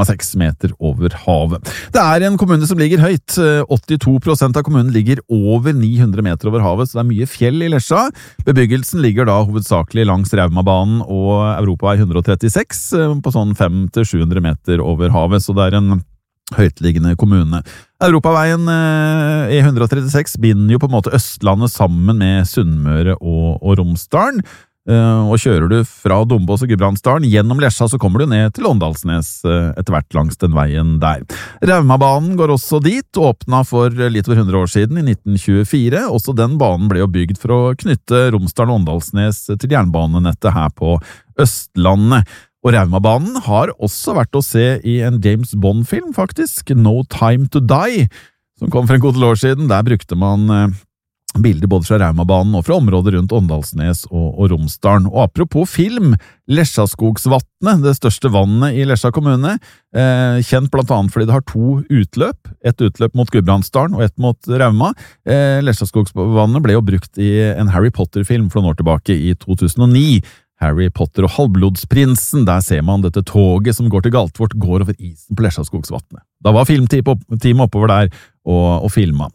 1,6 meter over havet. Det en kommune som ligger høyt. 82% av kommunen ligger over 900 meter over havet, så det mye fjell i Lesja. Bebyggelsen ligger da hovedsakelig langs Raumabanen og Europavei 136 på sånn 500-700 meter over havet, så det en høytliggende kommune. Europaveien E136 binder jo på en måte Østlandet sammen med Sunnmøre og Romsdalen, og kjører du fra Dombås og Gudbrandsdalen gjennom Lesja, så kommer du ned til Åndalsnes etter hvert langs den veien der. Raumabanen går også dit, åpnet for litt over 100 år siden, i 1924. Også den banen ble jo bygd for å knytte Romsdalen og Åndalsnes til jernbanenettet her på Østlandet. Og Raumabanen har også vært å se i en James Bond-film, faktisk, No Time to Die, som kom for en god del år siden. Der brukte man bilder både fra Raumabanen og fra området rundt Åndalsnes og Romsdalen. Og apropos film, Lesjaskogsvatnet, det største vannet i Lesja kommune, kjent blant annet fordi det har 2 utløp, et utløp mot Gudbrandsdalen og et mot Rauma. Lesjaskogsvannet ble jo brukt i en Harry Potter-film for noen år tilbake i 2009. Harry Potter og Halvblodsprinsen, der ser man dette toget som går til Galtvort, går over isen på Lesjaskogsvatnet. Da var filmteamet oppover der og filma.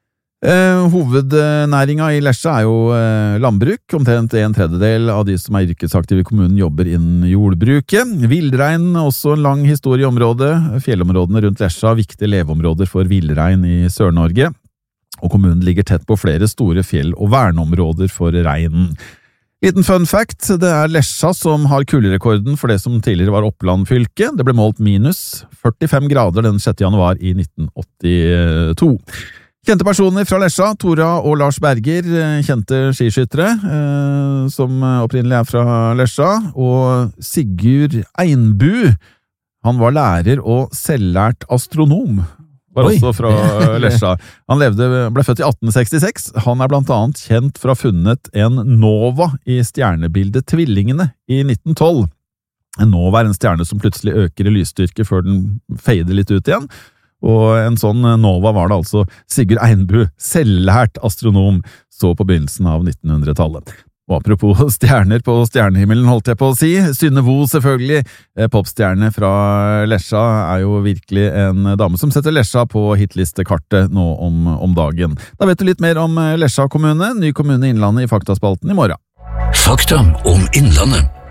Hovednæringa i Lesja jo landbruk. Omtrent 1/3 av de som yrkesaktive i kommunen jobber innen jordbruket. Villrein, også en lang historie i området. Fjellområdene rundt Lesja, viktige leveområder for villrein i Sør-Norge. Og kommunen ligger tett på flere store fjell- og verneområder for reinen. Liten fun fact, det Lesja som har kulderekorden for det som tidligere var Oppland fylke. Det ble målt minus 45 grader den 6. januar i 1982. Kjente personer fra Lesja, Tora og Lars Berger, kjente skiskyttere, som opprinnelig fra Lesja, og Sigurd Einbu, han var lærer og selvlært astronom, var også fra Lesja. Han ble født i 1866, han blant annet kjent for å ha funnet en nova i stjernebildet Tvillingene i 1912. En nova en stjerne som plutselig øker i lysstyrke før den fader litt ut igjen. Og en sånn nova var det altså Sigurd Einbu, selvlært astronom, så på begynnelsen av 1900-tallet. Og apropos stjerner på stjernehimmelen, holdt jeg på å si, Synne Vo selvfølgelig, popstjerne fra Lesja, jo virkelig en dame som setter Lesja på hitlistekartet nå om dagen. Da vet du litt mer om Lesja kommune, ny kommune i Innlandet i Faktaspalten i morgen. Fakta om Innlandet.